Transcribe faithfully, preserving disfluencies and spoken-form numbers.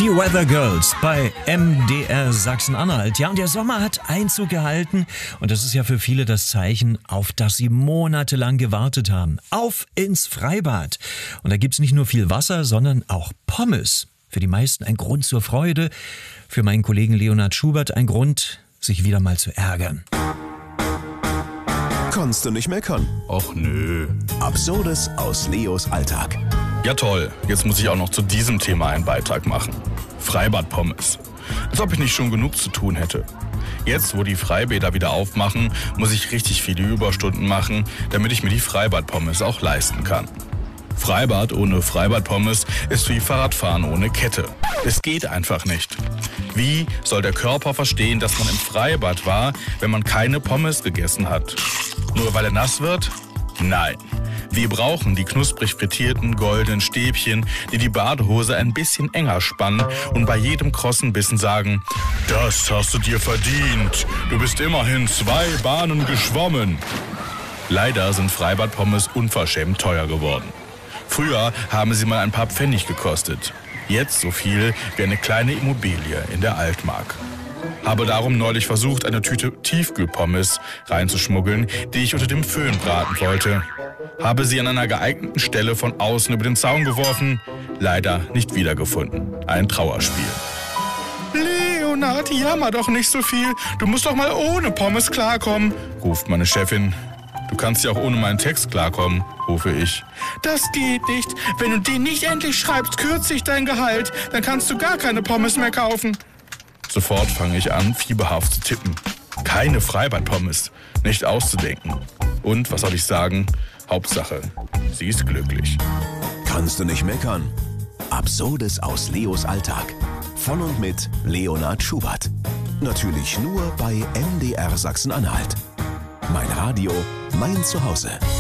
Die Weather Girls bei M D R Sachsen-Anhalt. Ja, und der Sommer hat Einzug gehalten. Und das ist ja für viele das Zeichen, auf das sie monatelang gewartet haben. Auf ins Freibad. Und da gibt's nicht nur viel Wasser, sondern auch Pommes. Für die meisten ein Grund zur Freude. Für meinen Kollegen Leonhard Schubert ein Grund, sich wieder mal zu ärgern. Kannst du nicht meckern? Och nö. Absurdes aus Leos Alltag. Ja toll, jetzt muss ich auch noch zu diesem Thema einen Beitrag machen. Freibad-Pommes. Als ob ich nicht schon genug zu tun hätte. Jetzt, wo die Freibäder wieder aufmachen, muss ich richtig viele Überstunden machen, damit ich mir die Freibad-Pommes auch leisten kann. Freibad ohne Freibad-Pommes ist wie Fahrradfahren ohne Kette. Es geht einfach nicht. Wie soll der Körper verstehen, dass man im Freibad war, wenn man keine Pommes gegessen hat? Nur weil er nass wird? Nein. Wir brauchen die knusprig frittierten goldenen Stäbchen, die die Badehose ein bisschen enger spannen und bei jedem krossen Bissen sagen, das hast du dir verdient. Du bist immerhin zwei Bahnen geschwommen. Leider sind Freibad-Pommes unverschämt teuer geworden. Früher haben sie mal ein paar Pfennig gekostet. Jetzt so viel wie eine kleine Immobilie in der Altmark. Habe darum neulich versucht, eine Tüte Tiefkühlpommes reinzuschmuggeln, die ich unter dem Föhn braten wollte. Habe sie an einer geeigneten Stelle von außen über den Zaun geworfen, leider nicht wiedergefunden. Ein Trauerspiel. Leonhard, jammer doch nicht so viel. Du musst doch mal ohne Pommes klarkommen, ruft meine Chefin. Du kannst ja auch ohne meinen Text klarkommen, rufe ich. Das geht nicht. Wenn du den nicht endlich schreibst, kürze ich dein Gehalt. Dann kannst du gar keine Pommes mehr kaufen. Sofort fange ich an, fieberhaft zu tippen. Keine Freibad-Pommes, nicht auszudenken. Und, was soll ich sagen? Hauptsache, sie ist glücklich. Kannst du nicht meckern? Absurdes aus Leos Alltag. Von und mit Leonhard Schubert. Natürlich nur bei M D R Sachsen-Anhalt. Mein Radio, mein Zuhause.